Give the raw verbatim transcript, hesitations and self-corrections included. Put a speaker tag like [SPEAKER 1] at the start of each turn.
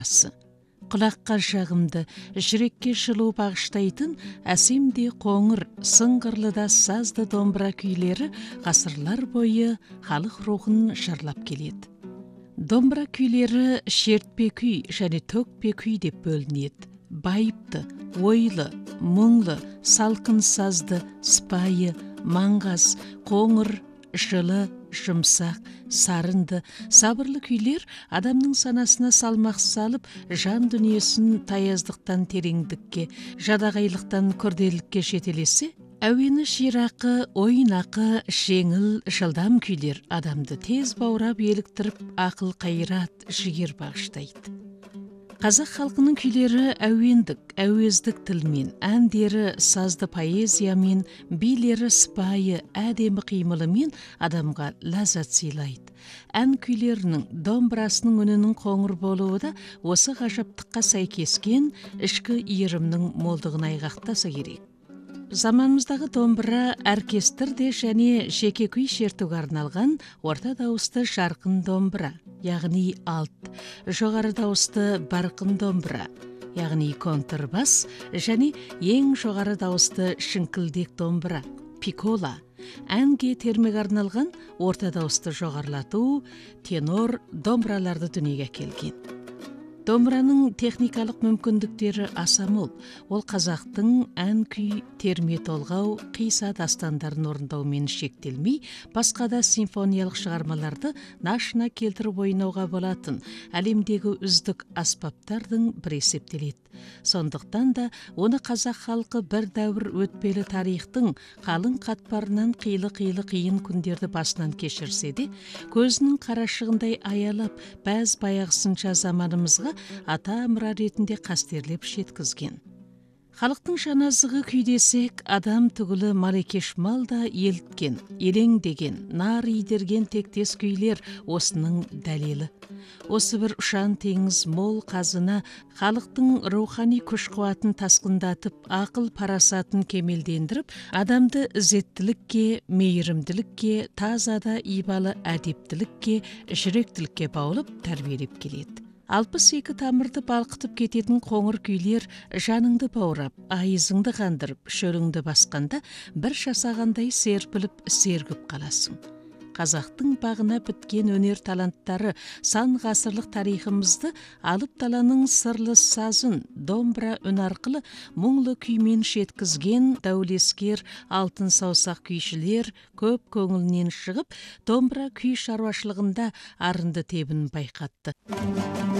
[SPEAKER 1] Құлаққа жағымды, жүрекке жылу бағыштайтын әсемде қоңыр, сыңғырлы да сазды домбыра күйлері ғасырлар бойы халық рухын жырлап келеді. Домбыра күйлері шертпе күй және төкпе күй деп бөлінеді. Байыпты, ойлы, мұңлы, салқын сазды, сыпайы, маңғаз, қоңыр, жылы, жұмсақ, сарынды, сабырлы күйлер адамның санасына салмақ салып, жан дүниесін таяздықтан тереңдікке, жадағайлықтан күрделілікке жетелесе, әуені ширақы, ойнақы, жеңіл, жылдам күйлер адамды тез баурап еліктіріп, ақыл қайрат, жігер бағыштайды. Қазақ халқының күйлері әуендік, әуездік тілмен, әндері сазды поэзиямен, билері сыпайы, әдемі қимылымен адамға ләззат сыйлайды. Ән күйлерінің, домбырасының үнінің қоңыр болуы да осы ғажаптыққа сәйкескен ішкі иірімнің молдығын айғақтаса керек. Заманымыздағы домбыра оркестрде және жеке күй шертуге арналған орта дауысты жарқын домбыра, яғни алт, жоғары дауысты барқын домбыра, яғни контрбас, және ең жоғары дауысты шіңкілдек домбыра, пикола, әнге термеге арналған орта дауысты жоғарылату, тенор домбыраларды дүниеге келген. Домбыраның техникалық мүмкіндіктері аса мол. Ол қазақтың ән күй, терме толғау, қиса дастандарын орындаумен шектелмей, басқа да симфониялық шығармаларды нашына келтіріп ойнауға болатын әлемдегі үздік аспаптардың бірі есептеледі. Сондықтан да оны қазақ халқы бір дәуір өтпелі тарихтың қалың қатпарынан қилы-қилы қиын күндерді басынан кешірсе де, көзінің қарашығындай аялап, бәз баяғысынша заманымызға ата мұра ретінде қастерлеп жеткізген. Халықтың жаназығы күй десек, адам түгілі малекеш мал да елткен, елеңдеген, нар идерген тектес күйлер осының дәлелі. Осы бір ұшан теңіз мол қазына халықтың рухани күш-қуатын тасқындатып, ақыл парасатын кемелдендіріп, адамды ізеттілікке, мейірімділікке, тазада ибалы әдептілікке, жүректілікке баулып тәрбиелеп келеді. Алпыс екі тамырды балқытып кететін қоңыр күйлер жаныңды баурап, айызыңды қандырып, шөліңді басқанда бір жасағандай серпіліп, сергіп қаласың. Қазақтың бағына біткен өнер таланттары сан ғасырлық тарихымызды алып даланың сырлы сазын домбыра үн арқылы мұңлы күймен жеткізген дәулескер алтын саусақ күйшілер көп көңілінен шығып, домбыра күй шаруашылығында арынды тебін байқатты.